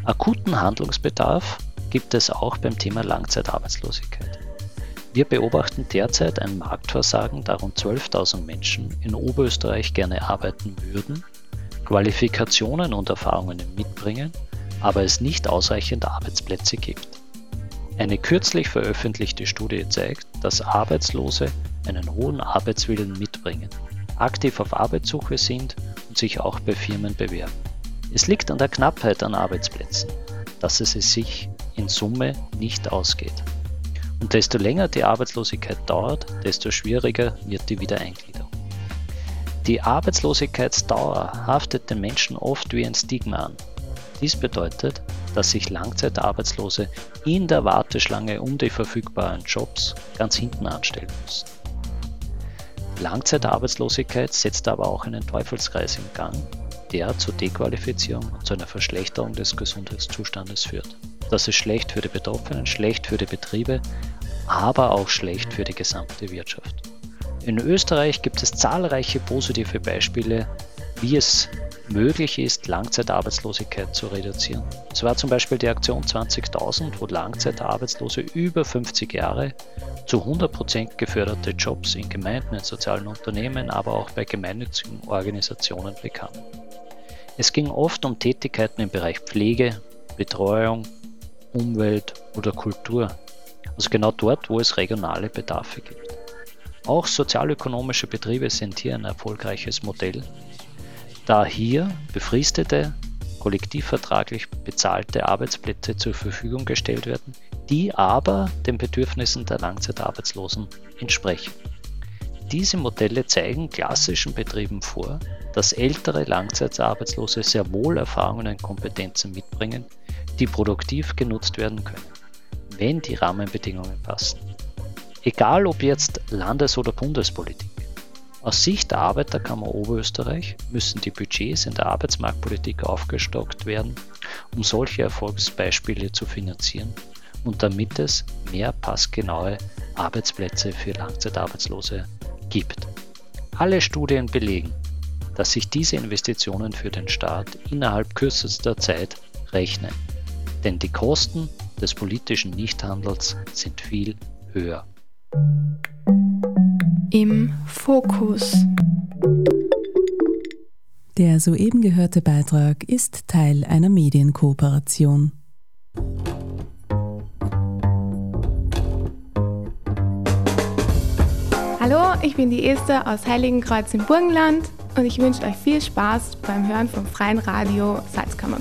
Akuten Handlungsbedarf gibt es auch beim Thema Langzeitarbeitslosigkeit. Wir beobachten derzeit ein Marktversagen, da rund 12.000 Menschen in Oberösterreich gerne arbeiten würden, Qualifikationen und Erfahrungen mitbringen, aber es nicht ausreichend Arbeitsplätze gibt. Eine kürzlich veröffentlichte Studie zeigt, dass Arbeitslose einen hohen Arbeitswillen mitbringen, aktiv auf Arbeitssuche sind und sich auch bei Firmen bewerben. Es liegt an der Knappheit an Arbeitsplätzen, dass es sich in Summe nicht ausgeht. Und desto länger die Arbeitslosigkeit dauert, desto schwieriger wird die Wiedereingliederung. Die Arbeitslosigkeitsdauer haftet den Menschen oft wie ein Stigma an. Dies bedeutet, dass sich Langzeitarbeitslose in der Warteschlange um die verfügbaren Jobs ganz hinten anstellen müssen. Langzeitarbeitslosigkeit setzt aber auch einen Teufelskreis in Gang, der zur Dequalifizierung und zu einer Verschlechterung des Gesundheitszustandes führt. Das ist schlecht für die Betroffenen, schlecht für die Betriebe, aber auch schlecht für die gesamte Wirtschaft. In Österreich gibt es zahlreiche positive Beispiele, wie es möglich ist, Langzeitarbeitslosigkeit zu reduzieren. Es war zum Beispiel die Aktion 20.000, wo Langzeitarbeitslose über 50 Jahre zu 100% geförderte Jobs in Gemeinden, in sozialen Unternehmen, aber auch bei gemeinnützigen Organisationen bekamen. Es ging oft um Tätigkeiten im Bereich Pflege, Betreuung, Umwelt oder Kultur, also genau dort, wo es regionale Bedarfe gibt. Auch sozialökonomische Betriebe sind hier ein erfolgreiches Modell, da hier befristete, kollektivvertraglich bezahlte Arbeitsplätze zur Verfügung gestellt werden, die aber den Bedürfnissen der Langzeitarbeitslosen entsprechen. Diese Modelle zeigen klassischen Betrieben vor, dass ältere Langzeitarbeitslose sehr wohl Erfahrungen und Kompetenzen mitbringen, die produktiv genutzt werden können, wenn die Rahmenbedingungen passen. Egal ob jetzt Landes- oder Bundespolitik. Aus Sicht der Arbeiterkammer Oberösterreich müssen die Budgets in der Arbeitsmarktpolitik aufgestockt werden, um solche Erfolgsbeispiele zu finanzieren und damit es mehr passgenaue Arbeitsplätze für Langzeitarbeitslose gibt. Alle Studien belegen, dass sich diese Investitionen für den Staat innerhalb kürzester Zeit rechnen, denn die Kosten des politischen Nichthandels sind viel höher. Im Fokus. Der soeben gehörte Beitrag ist Teil einer Medienkooperation. Hallo, ich bin die Esther aus Heiligenkreuz im Burgenland und ich wünsche euch viel Spaß beim Hören vom Freien Radio Salzkammergut.